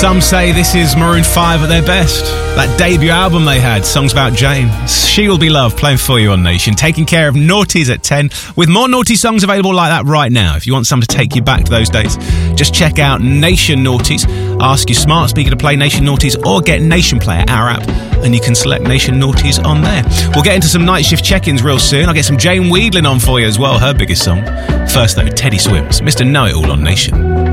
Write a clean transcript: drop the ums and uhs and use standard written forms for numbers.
Some say this is Maroon 5 at their best. That debut album they had, Songs About Jane. She Will Be Loved, playing for you on Nation. Taking care of Naughties at 10, with more naughty songs available like that right now. If you want some to take you back to those days, just check out Nation Naughties. Ask your smart speaker to play Nation Naughties, or get Nation Player, our app, and you can select Nation Naughties on there. We'll get into some night shift check-ins real soon. I'll get some Jane Weedlin on for you as well, her biggest song. First though, Teddy Swims, Mr. Know-It-All on Nation.